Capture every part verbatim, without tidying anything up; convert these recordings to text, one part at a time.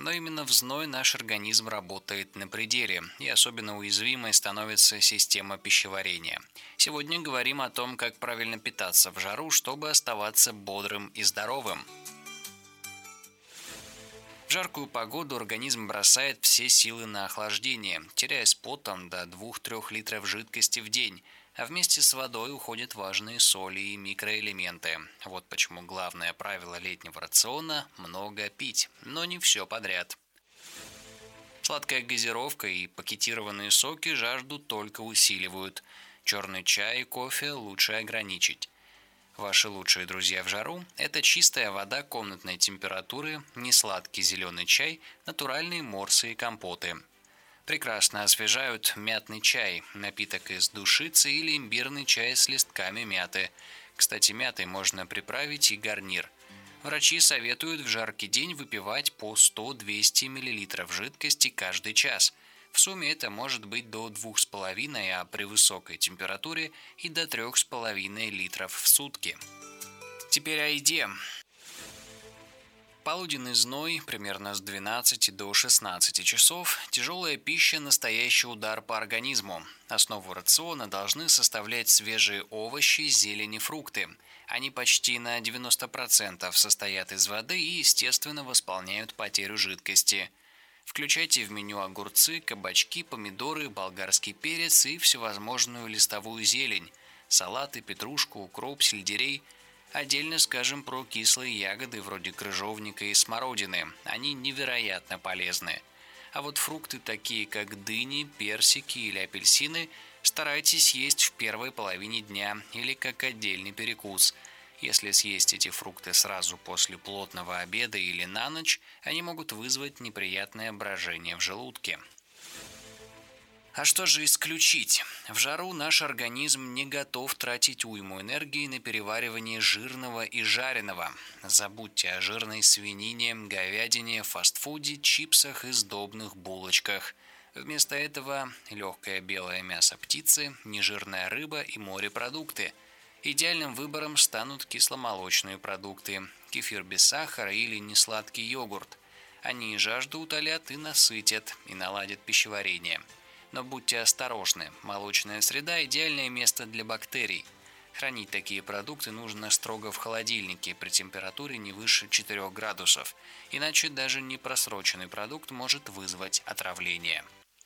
но именно в зной наш организм работает на пределе, и особенно уязвимой становится система пищеварения. Сегодня говорим о том, как правильно питаться в жару, чтобы оставаться бодрым и здоровым. В жаркую погоду организм бросает все силы на охлаждение, теряя с потом до двух-трёх литров жидкости в день, а вместе с водой уходят важные соли и микроэлементы. Вот почему главное правило летнего рациона – много пить, но не все подряд. Сладкая газировка и пакетированные соки жажду только усиливают. Черный чай и кофе лучше ограничить. Ваши лучшие друзья в жару – это чистая вода комнатной температуры, несладкий зеленый чай, натуральные морсы и компоты. Прекрасно освежают мятный чай, напиток из душицы или имбирный чай с листками мяты. Кстати, мятой можно приправить и гарнир. Врачи советуют в жаркий день выпивать по сто-двести миллилитров жидкости каждый час. В сумме это может быть до двух с половиной, а при высокой температуре и до трёх с половиной литров в сутки. Теперь о еде. Полуденный зной, примерно с двенадцати до шестнадцати часов, тяжелая пища – настоящий удар по организму. Основу рациона должны составлять свежие овощи, зелень и фрукты. Они почти на девяносто процентов состоят из воды и, естественно, восполняют потерю жидкости. Включайте в меню огурцы, кабачки, помидоры, болгарский перец и всевозможную листовую зелень, салаты, петрушку, укроп, сельдерей. Отдельно скажем про кислые ягоды вроде крыжовника и смородины. Они невероятно полезны. А вот фрукты, такие как дыни, персики или апельсины, старайтесь есть в первой половине дня или как отдельный перекус. Если съесть эти фрукты сразу после плотного обеда или на ночь, они могут вызвать неприятное брожение в желудке. А что же исключить? В жару наш организм не готов тратить уйму энергии на переваривание жирного и жареного. Забудьте о жирной свинине, говядине, фастфуде, чипсах и сдобных булочках. Вместо этого легкое белое мясо птицы, нежирная рыба и морепродукты. Идеальным выбором станут кисломолочные продукты, кефир без сахара или несладкий йогурт. Они и жажду утолят, и насытят, и наладят пищеварение. Но будьте осторожны, молочная среда – идеальное место для бактерий. Хранить такие продукты нужно строго в холодильнике при температуре не выше четырёх градусов, иначе даже непросроченный продукт может вызвать отравление.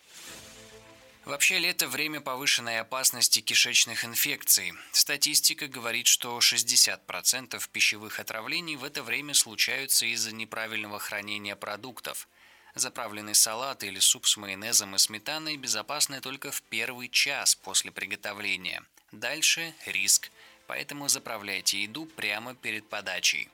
Вообще лето – время повышенной опасности кишечных инфекций. Статистика говорит, что шестьдесят процентов пищевых отравлений в это время случаются из-за неправильного хранения продуктов. Заправленный салат или суп с майонезом и сметаной безопасны только в первый час после приготовления. Дальше риск, поэтому заправляйте еду прямо перед подачей.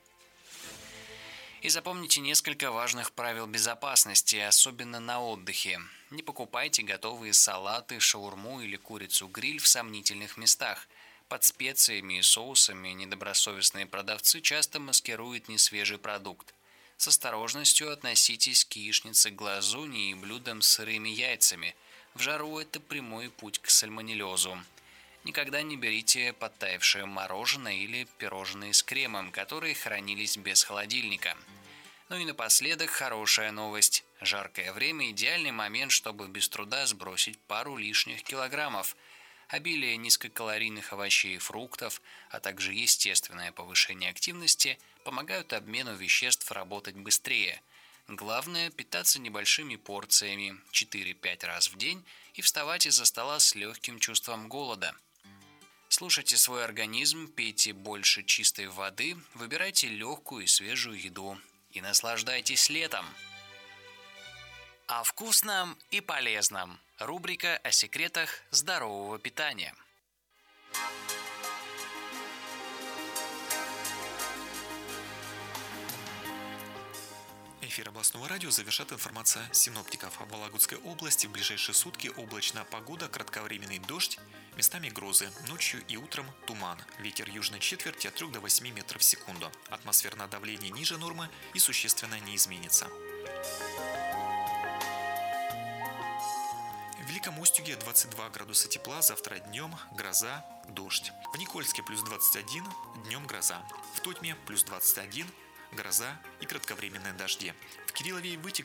И запомните несколько важных правил безопасности, особенно на отдыхе. Не покупайте готовые салаты, шаурму или курицу-гриль в сомнительных местах. Под специями и соусами недобросовестные продавцы часто маскируют несвежий продукт. С осторожностью относитесь к яичнице глазуни и блюдам с сырыми яйцами. В жару это прямой путь к сальмонеллезу. Никогда не берите подтаявшее мороженое или пирожные с кремом, которые хранились без холодильника. Ну и напоследок хорошая новость. Жаркое время – идеальный момент, чтобы без труда сбросить пару лишних килограммов. Обилие низкокалорийных овощей и фруктов, а также естественное повышение активности помогают обмену веществ работать быстрее. Главное – питаться небольшими порциями четыре-пять раз в день и вставать из-за стола с легким чувством голода. Слушайте свой организм, пейте больше чистой воды, выбирайте легкую и свежую еду и наслаждайтесь летом. О вкусном и полезном. Рубрика о секретах здорового питания. Эфир областного радио завершат информация синоптиков. В Вологодской области в ближайшие сутки облачная погода, кратковременный дождь, местами грозы, ночью и утром туман. Ветер южной четверти от трёх до восьми метров в секунду. Атмосферное давление ниже нормы и существенно не изменится. В Великом Устюге двадцать два градуса тепла, завтра днем гроза, дождь. В Никольске плюс двадцать один, днем гроза. В Тотьме плюс двадцать один, гроза и кратковременные дожди. В Кириллове и Вытек